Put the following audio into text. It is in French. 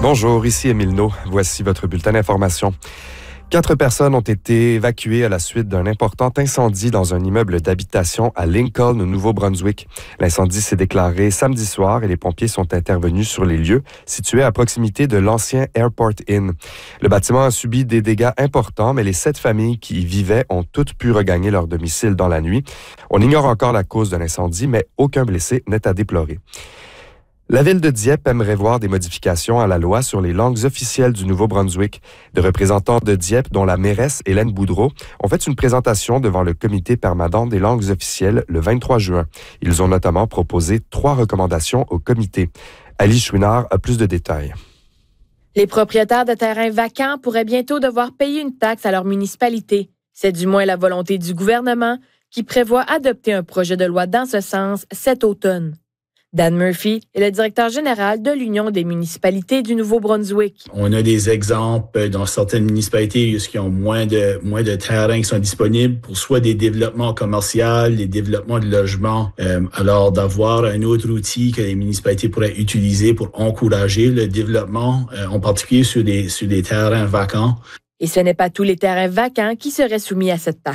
Bonjour, ici Émile No. Voici votre bulletin d'information. 4 personnes ont été évacuées à la suite d'un important incendie dans un immeuble d'habitation à Lincoln, au Nouveau-Brunswick. L'incendie s'est déclaré samedi soir et les pompiers sont intervenus sur les lieux, situés à proximité de l'ancien Airport Inn. Le bâtiment a subi des dégâts importants, mais les 7 familles qui y vivaient ont toutes pu regagner leur domicile dans la nuit. On ignore encore la cause de l'incendie, mais aucun blessé n'est à déplorer. La ville de Dieppe aimerait voir des modifications à la loi sur les langues officielles du Nouveau-Brunswick. Des représentants de Dieppe, dont la mairesse Hélène Boudreau, ont fait une présentation devant le comité permanent des langues officielles le 23 juin. Ils ont notamment proposé 3 recommandations au comité. Alice Chouinard a plus de détails. Les propriétaires de terrains vacants pourraient bientôt devoir payer une taxe à leur municipalité. C'est du moins la volonté du gouvernement qui prévoit adopter un projet de loi dans ce sens cet automne. Dan Murphy est le directeur général de l'Union des municipalités du Nouveau-Brunswick. On a des exemples dans certaines municipalités où il y a moins de terrains qui sont disponibles pour soit des développements commerciaux, des développements de logements. Alors, d'avoir un autre outil que les municipalités pourraient utiliser pour encourager le développement, en particulier sur des terrains vacants. Et ce n'est pas tous les terrains vacants qui seraient soumis à cette taxe.